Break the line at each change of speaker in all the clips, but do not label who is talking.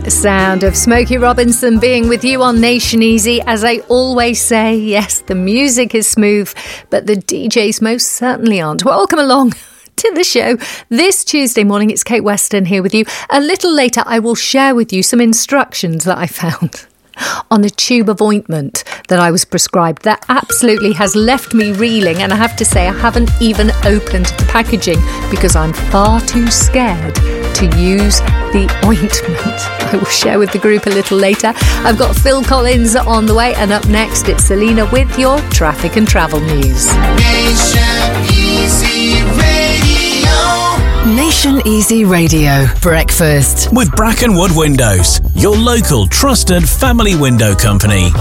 Sound of Smokey Robinson being with you on Nation Easy. As I always say, yes, the music is smooth, but the DJs most certainly aren't. Welcome along to the show. This Tuesday morning, it's Kate Weston here with you. A little later, I will share with you some instructions that I found on a tube of ointment that I was prescribed that absolutely has left me reeling, and I have to say I haven't even opened the packaging because I'm far too scared to use the ointment. I will share with the group a little later. I've got Phil Collins on the way, and up next it's Selena with your traffic and travel news.
Nation Easy Radio.
Nation Easy Radio Breakfast
with Brackenwood Windows, your local trusted family window company.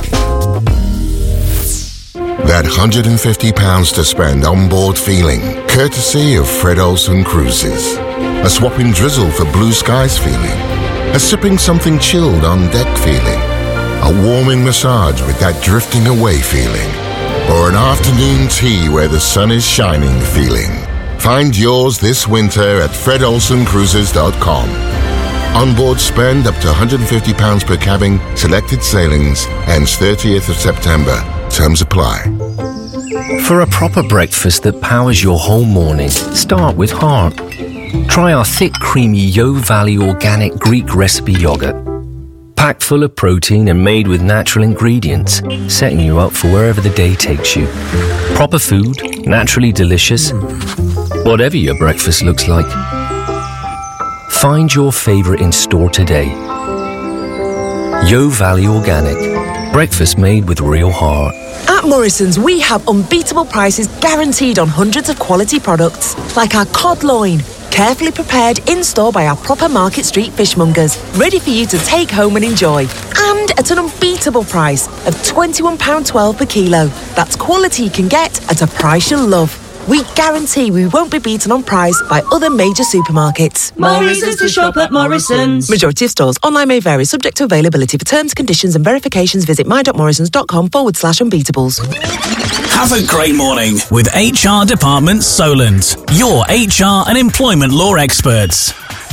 That £150 to spend on board feeling, courtesy of Fred Olsen Cruises. A swapping drizzle for blue skies feeling. A sipping something chilled on deck feeling. A warming massage with that drifting away feeling. Or an afternoon tea where the sun is shining feeling. Find yours this winter at fredolsencruises.com. Onboard spend up to £150 per cabin, selected sailings, ends 30th of September. Terms apply.
For a proper breakfast that powers your whole morning, start with heart. Try our thick, creamy Yo Valley organic Greek recipe yogurt. Packed full of protein and made with natural ingredients, setting you up for wherever the day takes you. Proper food, naturally delicious, whatever your breakfast looks like. Find your favourite in store today. Yo Valley Organic. Breakfast made with real heart.
At Morrison's, we have unbeatable prices guaranteed on hundreds of quality products, like our cod loin, carefully prepared in-store by our proper Market Street fishmongers, ready for you to take home and enjoy. And at an unbeatable price of £21.12 per kilo. That's quality you can get at a price you'll love. We guarantee we won't be beaten on price by other major supermarkets.
More reasons to shop at Morrison's.
Majority of stores. Online may vary, subject to availability. For terms, conditions and verifications, visit my.morrisons.com/unbeatables.
Have a great morning with HR Department Solent, your HR and employment law experts.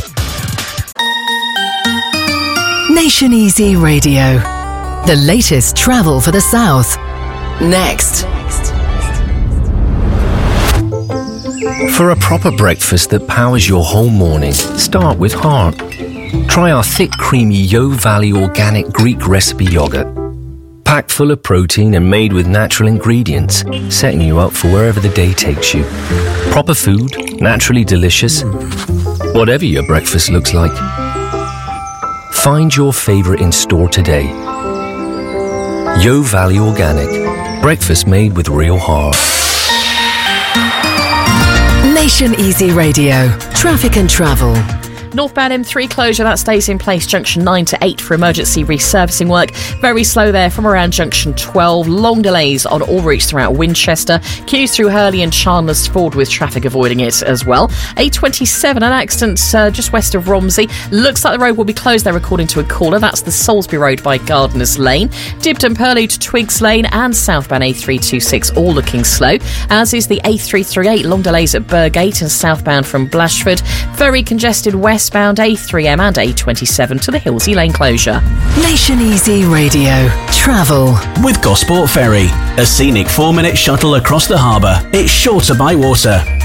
Nation Easy Radio. The latest travel for the South. Next.
For a proper breakfast that powers your whole morning, start with heart. Try our thick, creamy Yo Valley organic Greek recipe yogurt. Packed full of protein and made with natural ingredients, setting you up for wherever the day takes you. Proper food, naturally delicious, whatever your breakfast looks like. Find your favourite in store today. Yo Valley Organic. Breakfast made with real heart.
Nation Easy Radio. Traffic and travel.
Northbound M3 closure, that stays in place junction 9 to 8 for emergency resurfacing work. Very slow there from around junction 12. Long delays on all routes throughout Winchester. Queues through Hurley and Chandler's Ford with traffic avoiding it as well. A27, an accident just west of Romsey. Looks like the road will be closed there according to a caller. That's the Salisbury Road by Gardeners Lane. Dibden Purley to Twigs Lane and southbound A326 all looking slow. As is the A338. Long delays at Burgate and southbound from Blashford. Very congested westbound A3M and A27 to the Hillsey Lane closure.
Nation Easy Radio. Travel.
With Gosport Ferry, a scenic 4-minute shuttle across the harbour. It's shorter by water.